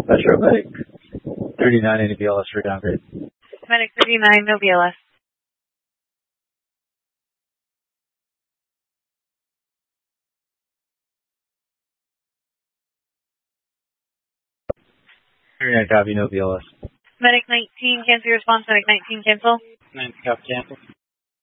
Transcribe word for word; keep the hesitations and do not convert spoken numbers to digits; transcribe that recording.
Metro Medic thirty-nine, any B L S for downgrade. Medic thirty-nine, no B L S. thirty-nine, copy, no B L S. Medic nineteen, cancel your response. Medic nineteen, cancel. nineteen, copy, cancel.